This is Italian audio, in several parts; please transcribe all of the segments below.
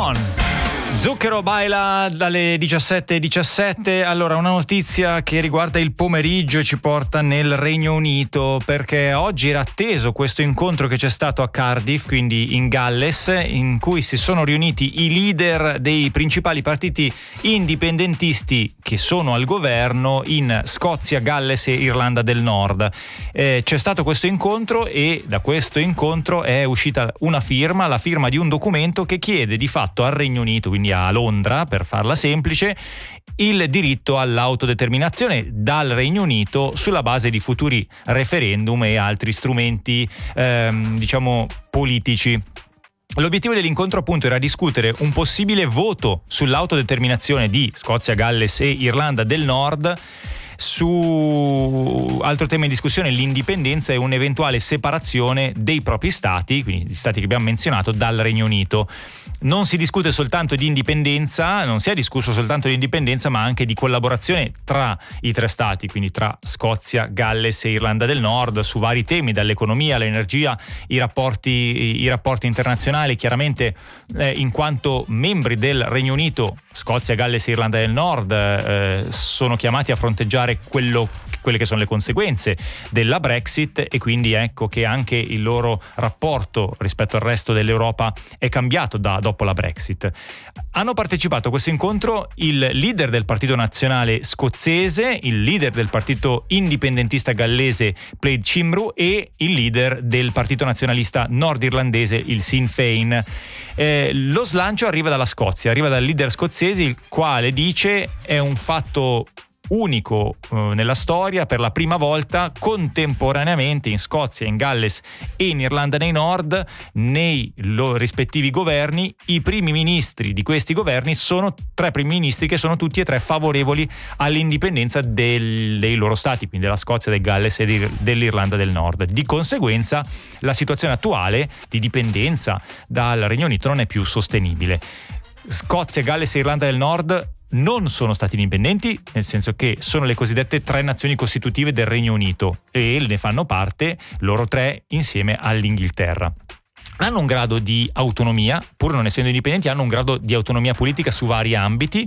on! Zucchero baila dalle 17:17. Allora, una notizia che riguarda il pomeriggio ci porta nel Regno Unito, perché oggi era atteso questo incontro che c'è stato a Cardiff, quindi in Galles, in cui si sono riuniti i leader dei principali partiti indipendentisti che sono al governo in Scozia, Galles e Irlanda del Nord. C'è stato questo incontro e da questo incontro è uscita una firma, la firma di un documento che chiede di fatto al Regno Unito, quindi a Londra per farla semplice, il diritto all'autodeterminazione dal Regno Unito sulla base di futuri referendum e altri strumenti politici. L'obiettivo dell'incontro appunto era discutere un possibile voto sull'autodeterminazione di Scozia, Galles e Irlanda del Nord. Su altro tema in discussione, l'indipendenza e un'eventuale separazione dei propri stati, quindi gli stati che abbiamo menzionato, dal Regno Unito. Non si discute soltanto di indipendenza, non si è discusso soltanto di indipendenza, ma anche di collaborazione tra i tre stati, quindi tra Scozia, Galles e Irlanda del Nord, su vari temi, dall'economia all'energia, i rapporti internazionali. Chiaramente in quanto membri del Regno Unito, Scozia, Galles e Irlanda del Nord sono chiamati a fronteggiare quelle che sono le conseguenze della Brexit, e quindi ecco che anche il loro rapporto rispetto al resto dell'Europa è cambiato dopo la Brexit. Hanno partecipato a questo incontro il leader del Partito Nazionale scozzese, il leader del Partito Indipendentista gallese Plaid Cymru e il leader del Partito Nazionalista nordirlandese, il Sinn Féin. Lo slancio arriva dalla Scozia, arriva dal leader scozzese, il quale dice è un fatto unico nella storia, per la prima volta contemporaneamente in Scozia, in Galles e in Irlanda del Nord, nei loro rispettivi governi, i primi ministri di questi governi sono tre primi ministri che sono tutti e tre favorevoli all'indipendenza dei loro stati, quindi della Scozia, del Galles e dell'Irlanda del Nord. Di conseguenza la situazione attuale di dipendenza dal Regno Unito non è più sostenibile. Scozia, Galles e Irlanda del Nord non sono stati indipendenti, nel senso che sono le cosiddette tre nazioni costitutive del Regno Unito e ne fanno parte loro tre insieme all'Inghilterra. Hanno un grado di autonomia, pur non essendo indipendenti, hanno un grado di autonomia politica su vari ambiti,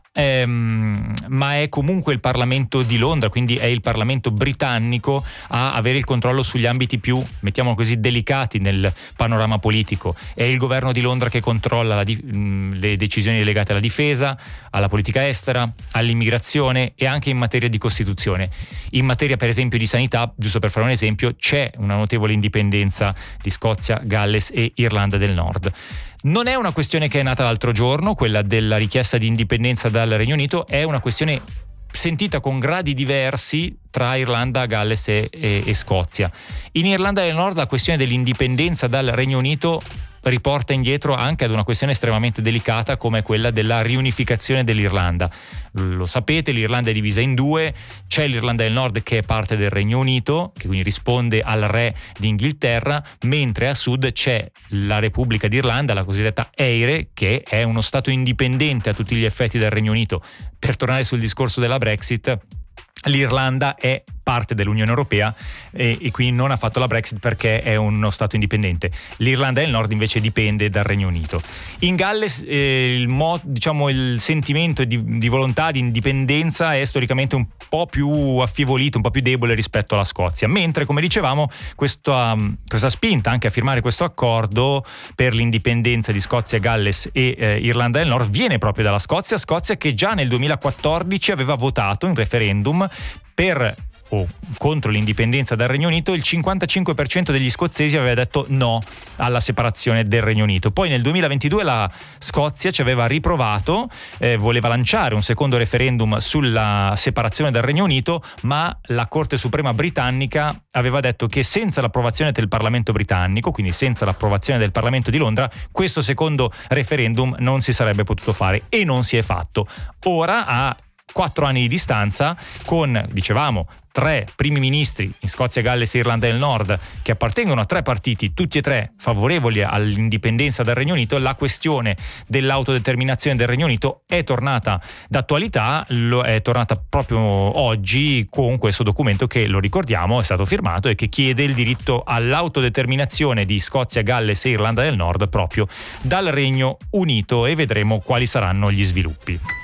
ma è comunque il Parlamento di Londra, quindi è il Parlamento britannico a avere il controllo sugli ambiti più, mettiamolo così, delicati nel panorama politico. È il governo di Londra che controlla le decisioni legate alla difesa, alla politica estera, all'immigrazione e anche in materia di Costituzione. In materia per esempio di sanità, giusto per fare un esempio, c'è una notevole indipendenza di Scozia, Galles e Irlanda del Nord. Non è una questione che è nata l'altro giorno, quella della richiesta di indipendenza dal Regno Unito, è una questione sentita con gradi diversi tra Irlanda, Galles e Scozia. In Irlanda del Nord la questione dell'indipendenza dal Regno Unito riporta indietro anche ad una questione estremamente delicata come quella della riunificazione dell'Irlanda. Lo sapete, l'Irlanda è divisa in due, c'è l'Irlanda del Nord che è parte del Regno Unito, che quindi risponde al re d'Inghilterra, mentre a sud c'è la Repubblica d'Irlanda, la cosiddetta EIRE, che è uno stato indipendente a tutti gli effetti del Regno Unito. Per tornare sul discorso della Brexit, l'Irlanda è parte dell'Unione Europea e quindi non ha fatto la Brexit perché è uno stato indipendente. L'Irlanda del Nord invece dipende dal Regno Unito. In Galles il sentimento di volontà di indipendenza è storicamente un po' più affievolito, un po' più debole rispetto alla Scozia, mentre, come dicevamo, questa spinta anche a firmare questo accordo per l'indipendenza di Scozia, Galles e Irlanda del Nord viene proprio dalla Scozia che già nel 2014 aveva votato in referendum contro l'indipendenza dal Regno Unito. Il 55% degli scozzesi aveva detto no alla separazione del Regno Unito. Poi nel 2022 la Scozia ci aveva riprovato, voleva lanciare un secondo referendum sulla separazione dal Regno Unito, ma la Corte Suprema britannica aveva detto che senza l'approvazione del Parlamento britannico, quindi senza l'approvazione del Parlamento di Londra, questo secondo referendum non si sarebbe potuto fare e non si è fatto. Ora, a 4 anni di distanza, con, dicevamo, 3 primi ministri in Scozia, Galles e Irlanda del Nord, che appartengono a 3 partiti, tutti e 3 favorevoli all'indipendenza dal Regno Unito, la questione dell'autodeterminazione del Regno Unito è tornata d'attualità, è tornata proprio oggi con questo documento che, lo ricordiamo, è stato firmato e che chiede il diritto all'autodeterminazione di Scozia, Galles e Irlanda del Nord proprio dal Regno Unito, e vedremo quali saranno gli sviluppi.